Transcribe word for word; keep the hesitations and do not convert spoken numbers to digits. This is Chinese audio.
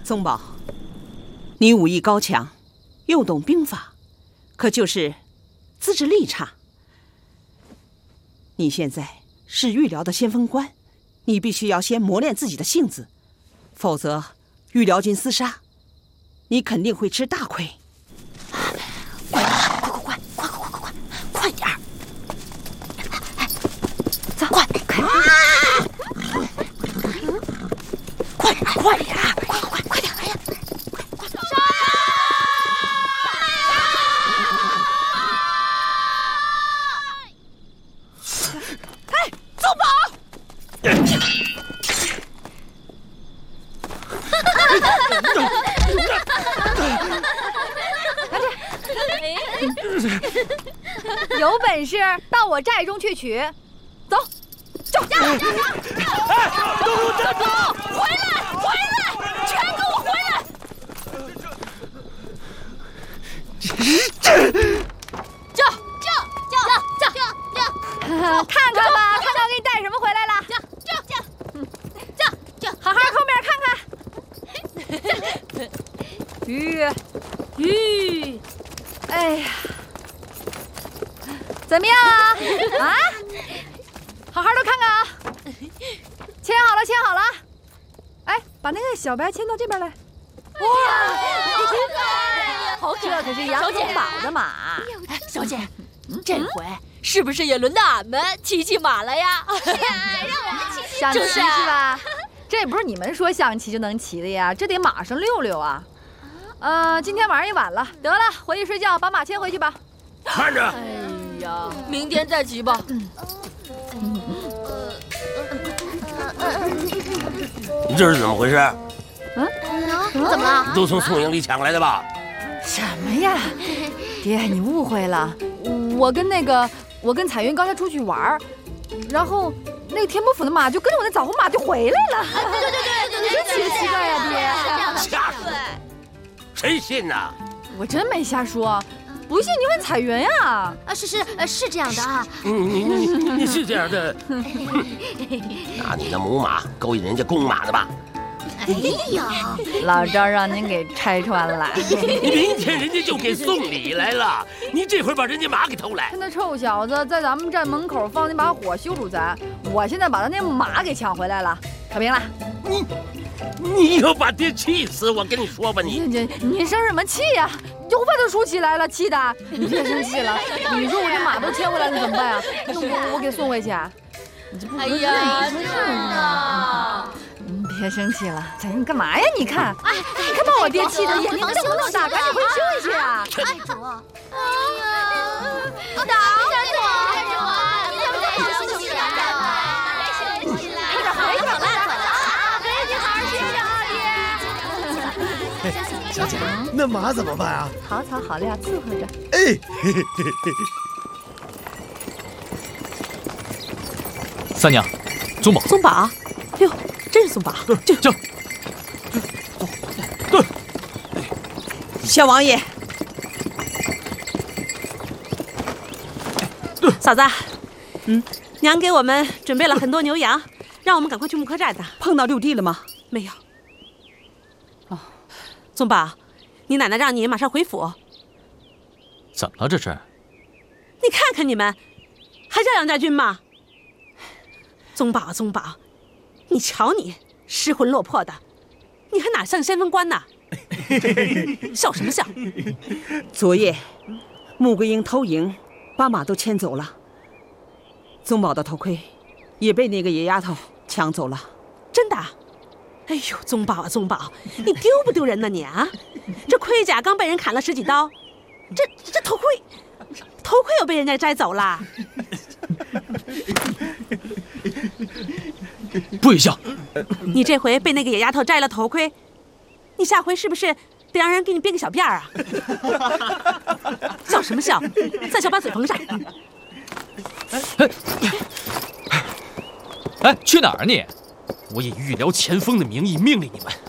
宗保，你武艺高强，又懂兵法，可就是资质力差。你现在是御辽的先锋官，你必须要先磨练自己的性子，否则御辽军厮杀，你肯定会吃大亏。 快快快快快快快快快快点儿！走，快快快快点儿！快快快点！哎呀，快！杀！ 哎，宗保！ 有本事到我寨中去取，走，走！ 哎，都给我站住！ 回来，回来，全给我回来！ 这这这这这，看看吧，看看给你带什么回来了。 这这这这这， 好好抠面看看。鱼鱼，哎呀，怎么样啊？啊？好好的看看啊！签好了，签好了。哎，把那个小白签到这边来。哇， 好可爱！ 这可是杨宗保的马。 哎，小姐，这回是不是也轮到俺们骑骑马了呀？是呀，让我们骑骑。 想骑是吧？这不是你们说想骑就能骑的呀，这得马上溜溜啊。呃，今天晚上也晚了，得了，回去睡觉，把马牵回去吧。 慢着！ 哎呀，明天再骑吧。 你这是怎么回事？ 嗯， 怎么了？ 都从宋营里抢来的吧？ 什么呀，爹，你误会了。我跟那个，我跟彩云刚才出去玩，然后那个田伯府的马就跟着我那枣红马就回来了。 对对对对对， 真奇奇怪呀，爹。 瞎说，谁信呐？ 我真没瞎说，不信你问彩云呀。 啊，是是呃是这样的啊。 嗯，你你你是这样的，拿你的母马勾引人家公马的吧？ 哎呀， 老赵让您给拆穿了。 明天人家就给送礼来了，你这会儿把人家马给偷来。 他那臭小子在咱们站门口放那把火羞辱咱，我现在把他那马给抢回来了，可明了？ 你你要把爹气死，我跟你说吧，你你你生什么气呀？头发都竖起来了，气的！你别生气了，你说我这马都牵回来了怎么办呀？那我我给送回去啊？你这不合适， 哎呀， 真是的。 你别生气了，彩云，你干嘛呀？你看，哎，你看把我爹气的眼睛瞪得那么大，赶紧回去休息啊！ 哎主，哎呀，打打我，打我，你怎么这样休息啊？休息啦，快点回去了，啊！给你好好休息啊，爹。 小姐，那马怎么办啊？ 好草好料伺候着。 哎， 三娘，宗保， 宗保，哟，真是宗保。 这这，对， 小王爷，嫂子，嗯，娘给我们准备了很多牛羊，让我们赶快去木柯寨的。碰到六弟了吗？没有。哦，宗保，你奶奶让你马上回府。 怎么了这是？ 你看看你们，还叫杨家军吗？宗保啊，宗保，你瞧你失魂落魄的，你还哪像先锋官呢？笑什么笑？昨夜穆桂英偷营，把马都牵走了，宗保的头盔也被那个野丫头抢走了。真的？哎呦，宗保啊，宗保，你丢不丢人呢你啊？这盔甲刚被人砍了十几刀，这这头盔，头盔又被人家摘走了。 不许笑！ 你这回被那个野丫头摘了头盔，你下回是不是得让人给你编个小辫儿啊？笑什么笑？再笑把嘴缝上！ 哎，去哪儿啊你？我以御辽前锋的名义命令你们，